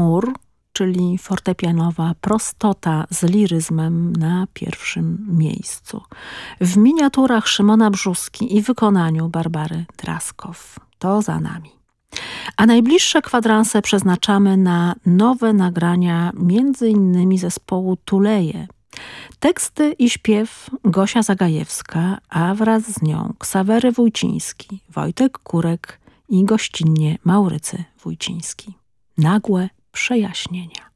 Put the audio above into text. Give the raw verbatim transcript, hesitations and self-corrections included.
Glamour, czyli fortepianowa prostota z liryzmem na pierwszym miejscu. W miniaturach Szymona Brzóski i wykonaniu Barbary Draskow. To za nami. A najbliższe kwadranse przeznaczamy na nowe nagrania między innymi zespołu Tuleje. Teksty i śpiew Gosia Zagajewska, a wraz z nią Ksawery Wójciński, Wojtek Kurek i gościnnie Maurycy Wójciński. Nagłe przejaśnienia.